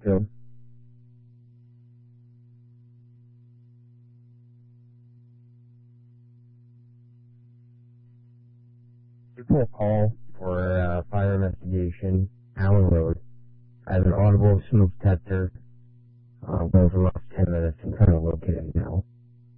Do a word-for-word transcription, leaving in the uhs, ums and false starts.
Springfield. People call for uh, fire investigation, Allen Road. I have an audible smoke detector. Uh, going for the last ten minutes. I'm trying to locate it now.